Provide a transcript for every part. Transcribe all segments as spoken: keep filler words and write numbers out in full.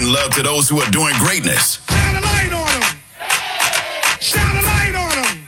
spreading love to those who are doing greatness. Shine a light on them. Shine a light on them.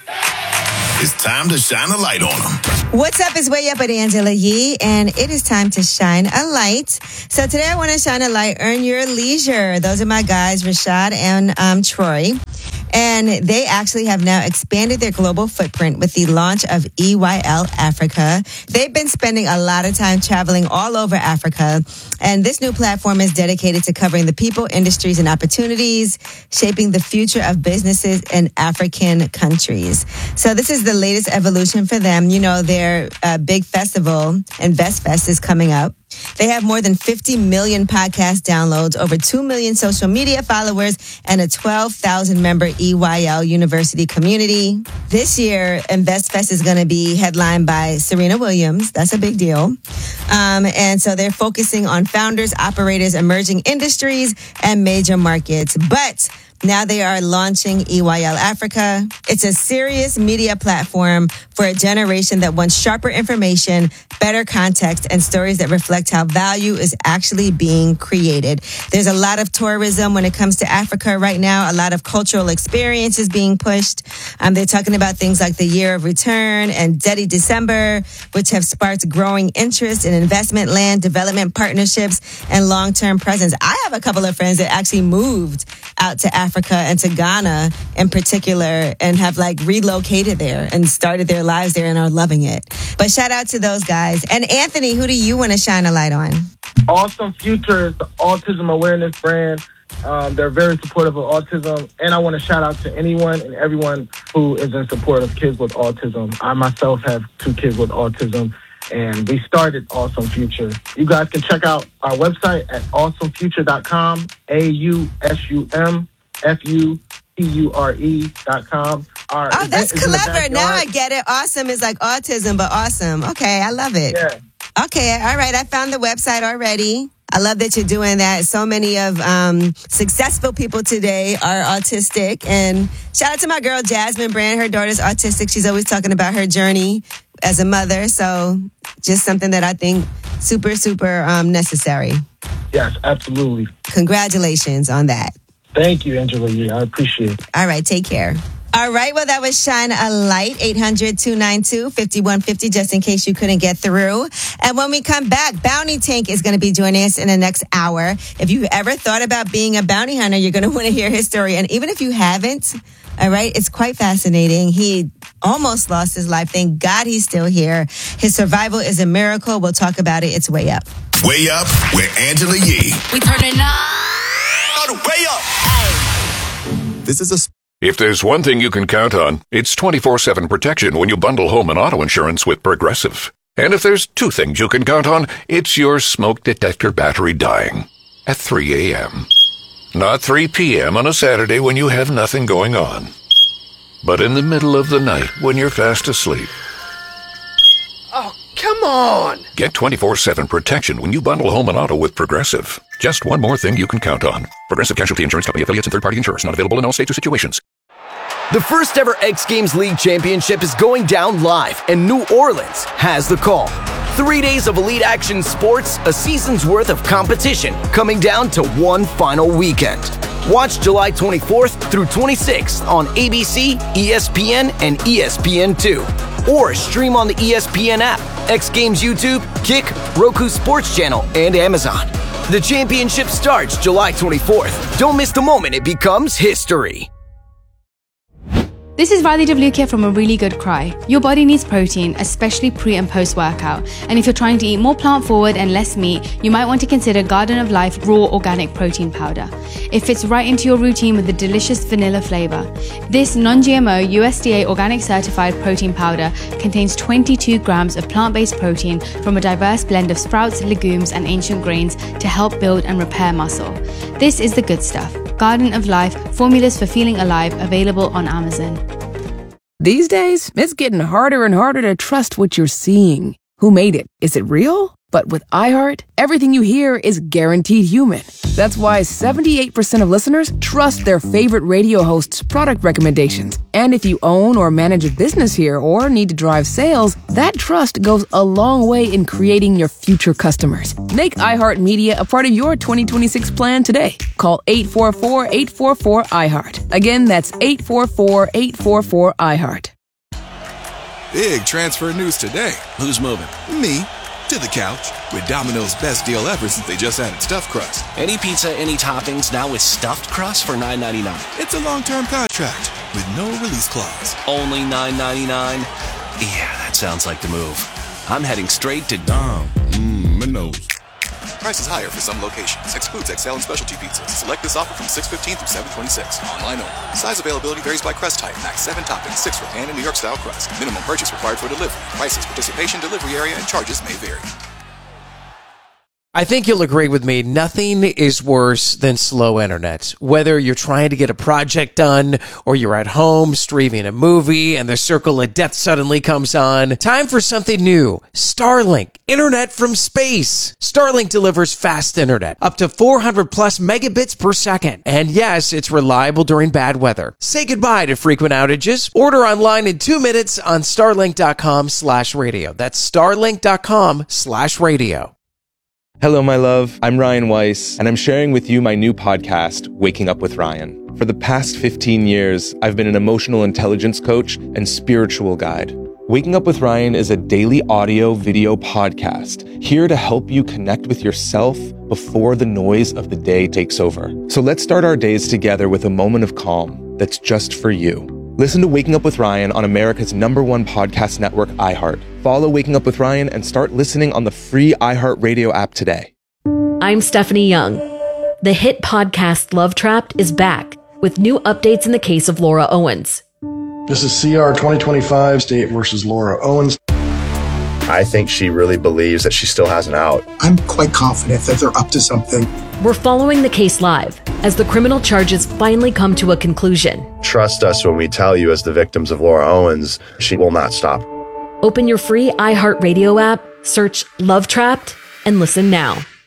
It's time to shine a light on them. What's up? It's Way Up with Angela Yee, and it is time to shine a light. So today I want to shine a light, earn your leisure. Those are my guys, Rashad and um, Troy. And they actually have now expanded their global footprint with the launch of E Y L Africa. They've been spending a lot of time traveling all over Africa. And this new platform is dedicated to covering the people, industries, and opportunities, shaping the future of businesses in African countries. So this is the latest evolution for them. You know, their uh, big festival, InvestFest, is coming up. They have more than fifty million podcast downloads, over two million social media followers, and a twelve thousand member E Y L University community. This year, InvestFest is going to be headlined by Serena Williams. That's a big deal. Um, and so they're focusing on founders, operators, emerging industries, and major markets. But now they are launching E Y L Africa. It's a serious media platform for a generation that wants sharper information, better context, and stories that reflect how value is actually being created. There's a lot of tourism when it comes to Africa right now, a lot of cultural experiences being pushed. Um, they're talking about things like the Year of Return and Dedi December, which have sparked growing interest in investment, land development partnerships, and long-term presence. I have a couple of friends that actually moved out to Africa and to Ghana in particular and have like relocated there and started their lives there and are loving it. But shout out to those guys. And Anthony, who do you want to shine a light on? Awesome Future is the autism awareness brand. Um, they're very supportive of autism. And I want to shout out to anyone and everyone who is in support of kids with autism. I myself have two kids with autism. And we started Awesome Future. You guys can check out our website at awesome future dot com, A U S U M F U T U R E dot com. Our oh, that's clever. Now I get it. Awesome is like autism, but awesome. Okay, I love it. Yeah. Okay, all right. I found the website already. I love that you're doing that. So many of um, successful people today are autistic. And shout out to my girl, Jasmine Brand. Her daughter's autistic. She's always talking about her journey as a mother. So just something that I think super, super um, necessary. Yes, absolutely. Congratulations on that. Thank you, Angela. I appreciate it. All right, take care. All right, well, that was Shine a Light, eight hundred, two nine two, five one five zero, just in case you couldn't get through. And when we come back, Bounty Tank is going to be joining us in the next hour. If you've ever thought about being a bounty hunter, you're going to want to hear his story. And even if you haven't, all right, it's quite fascinating. He almost lost his life. Thank God he's still here. His survival is a miracle. We'll talk about it. It's Way Up. Way Up with Angela Yee. We turn it up. Way Up. Hey. This is a... If there's one thing you can count on, it's twenty-four seven protection when you bundle home and auto insurance with Progressive. And if there's two things you can count on, it's your smoke detector battery dying at three a.m. Not three p.m. on a Saturday when you have nothing going on, but in the middle of the night when you're fast asleep. Oh, come on. Get twenty-four seven protection when you bundle home and auto with Progressive. Just one more thing you can count on. Progressive Casualty Insurance Company, affiliates, and third-party insurers. Not available in all states or situations. The first ever X Games League Championship is going down live, and New Orleans has the call. Three days of elite action sports, a season's worth of competition, coming down to one final weekend. Watch July twenty-fourth through twenty-sixth on A B C, E S P N, and E S P N two. Or stream on the E S P N app, X Games YouTube, Kick, Roku Sports Channel, and Amazon. The championship starts July twenty-fourth. Don't miss the moment it becomes history. This is Radhi Devlukia from A Really Good Cry. Your body needs protein, especially pre and post workout. And if you're trying to eat more plant forward and less meat, you might want to consider Garden of Life Raw Organic Protein Powder. It fits right into your routine with a delicious vanilla flavor. This non-G M O U S D A organic certified protein powder contains twenty-two grams of plant-based protein from a diverse blend of sprouts, legumes, and ancient grains to help build and repair muscle. This is the good stuff. Garden of Life, formulas for feeling alive, available on Amazon. These days, it's getting harder and harder to trust what you're seeing. Who made it? Is it real? But with iHeart, everything you hear is guaranteed human. That's why seventy-eight percent of listeners trust their favorite radio host's product recommendations. And if you own or manage a business here or need to drive sales, that trust goes a long way in creating your future customers. Make iHeartMedia a part of your twenty twenty-six plan today. Call eight four four, eight four four, iHeart. Again, that's eight four four, eight four four, iHeart. Big transfer news today. Who's moving? Me. To the couch with Domino's best deal ever since they just added stuffed crust. Any pizza, any toppings, now with stuffed crust for nine ninety-nine. It's a long-term contract with no release clause. Only nine ninety-nine? Yeah, that sounds like the move. I'm heading straight to Dom. Mmm, Minos. Prices higher for some locations. Excludes X L and specialty pizzas. Select this offer from six fifteen through seven twenty-six. Online only. Size availability varies by crust type. Max seven toppings, six for pan and New York style crust. Minimum purchase required for delivery. Prices, participation, delivery area, and charges may vary. I think you'll agree with me. Nothing is worse than slow internet. Whether you're trying to get a project done or you're at home streaming a movie and the circle of death suddenly comes on, time for something new. Starlink, internet from space. Starlink delivers fast internet, up to four hundred plus megabits per second. And yes, it's reliable during bad weather. Say goodbye to frequent outages. Order online in two minutes on starlink.com slash radio. That's starlink.com slash radio. Hello, my love. I'm Ryan Weiss, and I'm sharing with you my new podcast, Waking Up with Ryan. For the past fifteen years, I've been an emotional intelligence coach and spiritual guide. Waking Up with Ryan is a daily audio video podcast here to help you connect with yourself before the noise of the day takes over. So let's start our days together with a moment of calm that's just for you. Listen to Waking Up with Ryan on America's number one podcast network, iHeart. Follow Waking Up with Ryan and start listening on the free iHeartRadio app today. I'm Stephanie Young. The hit podcast Love Trapped is back with new updates in the case of Laura Owens. This is C R twenty twenty-five, State versus Laura Owens. I think she really believes that she still has an out. I'm quite confident that they're up to something. We're following the case live as the criminal charges finally come to a conclusion. Trust us when we tell you, as the victims of Laura Owens, she will not stop. Open your free iHeartRadio app, search Love Trapped, and listen now.